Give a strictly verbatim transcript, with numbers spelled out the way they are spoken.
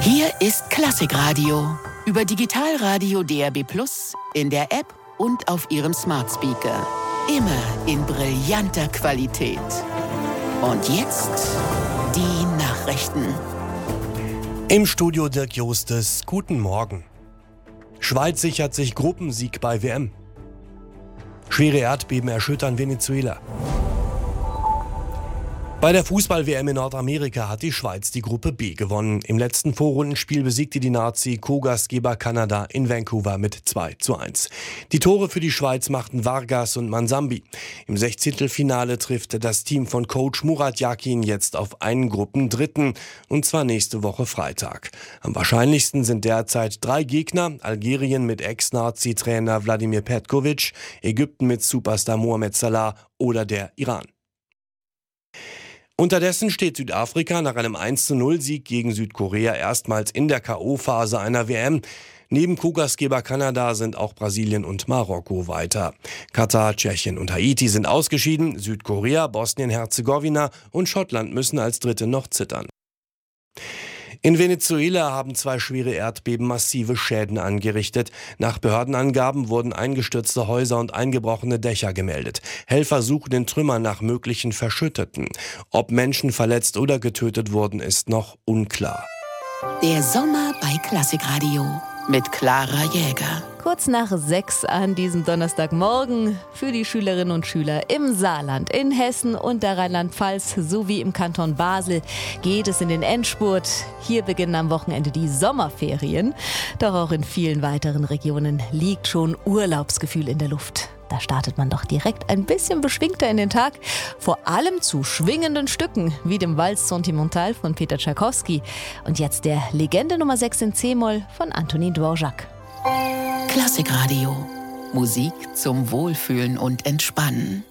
Hier ist Klassikradio. Über Digitalradio D A B plus, in der App und auf Ihrem Smart Speaker. Immer in brillanter Qualität. Und jetzt die Nachrichten. Im Studio Dirk Jostes, guten Morgen. Schweiz sichert sich Gruppensieg bei W M. Schwere Erdbeben erschüttern Venezuela. Bei der Fußball-W M in Nordamerika hat die Schweiz die Gruppe B gewonnen. Im letzten Vorrundenspiel besiegte die Nazi Co-Gastgeber Kanada in Vancouver mit zwei zu eins. Die Tore für die Schweiz machten Vargas und Mansambi. Im Sechzehntelfinale trifft das Team von Coach Murat Yakin jetzt auf einen Gruppendritten, und zwar nächste Woche Freitag. Am wahrscheinlichsten sind derzeit drei Gegner: Algerien mit Ex-Nazi-Trainer Wladimir Petkovic, Ägypten mit Superstar Mohamed Salah oder der Iran. Unterdessen steht Südafrika nach einem eins zu null Sieg gegen Südkorea erstmals in der K O-Phase einer W M. Neben Co-Gastgeber Kanada sind auch Brasilien und Marokko weiter. Katar, Tschechien und Haiti sind ausgeschieden. Südkorea, Bosnien-Herzegowina und Schottland müssen als Dritte noch zittern. In Venezuela haben zwei schwere Erdbeben massive Schäden angerichtet. Nach Behördenangaben wurden eingestürzte Häuser und eingebrochene Dächer gemeldet. Helfer suchen in Trümmern nach möglichen Verschütteten. Ob Menschen verletzt oder getötet wurden, ist noch unklar. Der Sommer bei Klassikradio mit Clara Jäger. Kurz nach sechs an diesem Donnerstagmorgen für die Schülerinnen und Schüler im Saarland, in Hessen und der Rheinland-Pfalz sowie im Kanton Basel geht es in den Endspurt. Hier beginnen am Wochenende die Sommerferien. Doch auch in vielen weiteren Regionen liegt schon Urlaubsgefühl in der Luft. Da startet man doch direkt ein bisschen beschwingter in den Tag, vor allem zu schwingenden Stücken, wie dem Walz Sentimental von Peter Tschaikowski und jetzt der Legende Nummer sechs in C-Moll von Antonin Dvorak. Klassikradio. Musik zum Wohlfühlen und Entspannen.